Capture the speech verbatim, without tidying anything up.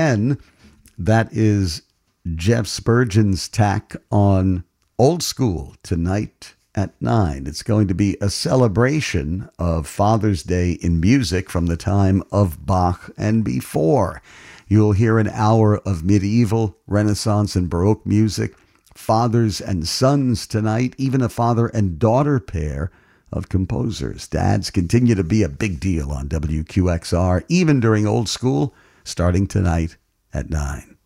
ten, that is Jeff Spurgeon's tack on Old School tonight at nine. It's going to be a celebration of Father's Day in music from the time of Bach and before. You'll hear an hour of medieval, Renaissance, and Baroque music, fathers and sons tonight, even a father and daughter pair of composers. Dads continue to be a big deal on W Q X R, even during Old School, starting tonight at nine.